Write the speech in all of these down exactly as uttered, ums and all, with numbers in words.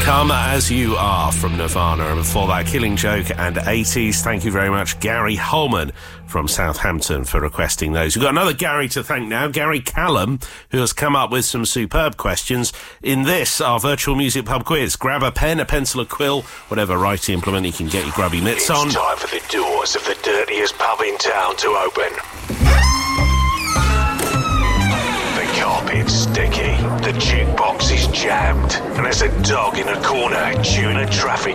Come As You Are from Nirvana, and before that, Killing Joke and eighties. Thank you very much, Gary Holman from Southampton, for requesting those. We've got another Gary to thank now, Gary Callum, who has come up with some superb questions in this, our virtual music pub quiz. Grab a pen, a pencil, a quill, whatever writing implement you can get your grubby mitts on. It's time for the doors of the dirtiest pub in town to open. The carpet's sticky, the jukebox is jammed, and there's a dog in a corner chewing a traffic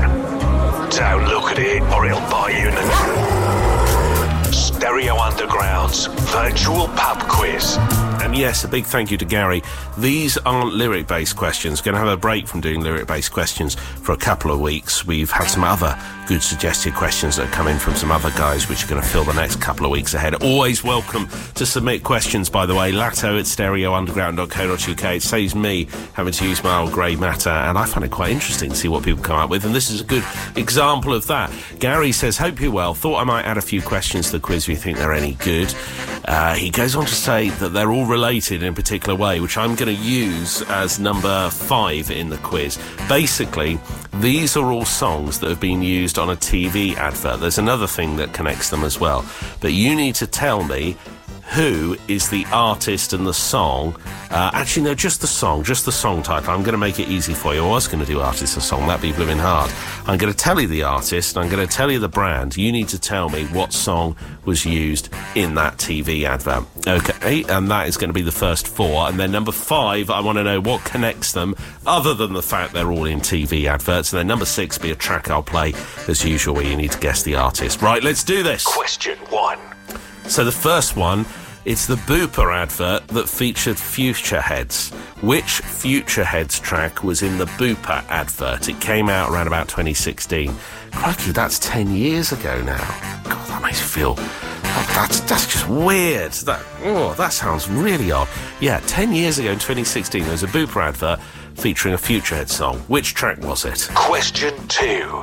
cone. Don't look at it or it'll bite you in the... Stereo Underground's virtual pub quiz. And yes, a big thank you to Gary. These aren't lyric-based questions. Going to have a break from doing lyric-based questions for a couple of weeks. We've had some other good suggested questions that have come in from some other guys, which are going to fill the next couple of weeks ahead. Always welcome to submit questions, by the way. Latto at stereo underground dot co dot uk. It saves me having to use my old grey matter, and I find it quite interesting to see what people come up with, and this is a good example of that. Gary says, hope you're well. Thought I might add a few questions to the quiz if you think they're any good. Uh, he goes on to say that they're all related in a particular way, which I'm going to use as number five in the quiz. Basically, these are all songs that have been used on a T V advert. There's another thing that connects them as well. But you need to tell me who is the artist and the song. Uh, actually, no, just the song, just the song title. I'm going to make it easy for you. I was going to do artist and song. That'd be blooming hard. I'm going to tell you the artist, and I'm going to tell you the brand. You need to tell me what song was used in that T V advert. Okay, and that is going to be the first four. And then number five, I want to know what connects them, other than the fact they're all in T V adverts. And then number six, be a track I'll play, as usual, where you need to guess the artist. Right, let's do this. Question one. So the first one, it's the Booper advert that featured Future Heads. Which Future Heads track was in the Booper advert? It came out around about twenty sixteen. Crikey, that's ten years ago now. God, that makes me feel... Oh, that's, that's just weird. That, oh, that sounds really odd. Yeah, ten years ago in twenty sixteen, there was a Booper advert featuring a Future Heads song. Which track was it? Question two.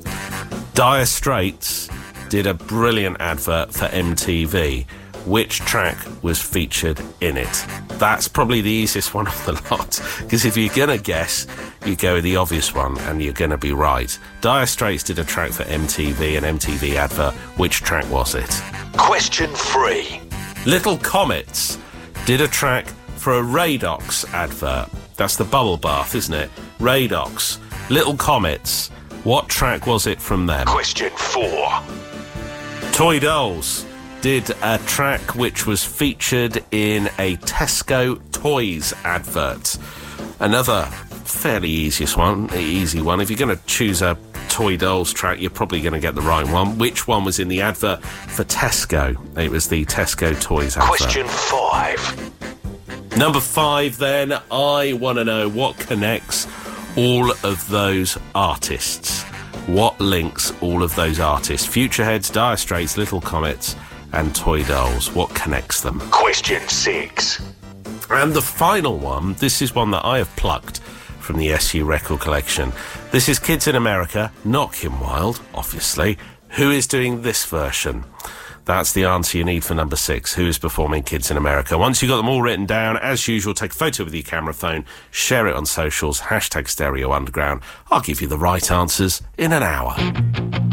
Dire Straits did a brilliant advert for M T V. Which track was featured in it? That's probably the easiest one of the lot, because if you're going to guess, you go with the obvious one, and you're going to be right. Dire Straits did a track for M T V, an M T V advert. Which track was it? Question three. Little Comets did a track for a Radox advert. That's the bubble bath, isn't it? Radox. Little Comets. What track was it from them? Question four. Toy Dolls did a track which was featured in a Tesco Toys advert. Another fairly easiest one, easy one. If you're going to choose a Toy Dolls track, you're probably going to get the right one. Which one was in the advert for Tesco? It was the Tesco Toys advert. Question five. Number five, then. I want to know what connects all of those artists. What links all of those artists? Future Heads, Dire Straits, Little Comets, and Toy Dolls. What connects them? Question six. And the final one, this is one that I have plucked from the S U record collection. This is Kids in America, not Kim Wilde, obviously. Who is doing this version? That's the answer you need for number six. Who is performing Kids in America? Once you've got them all written down, as usual, take a photo with your camera phone, share it on socials, hashtag Stereo Underground. I'll give you the right answers in an hour.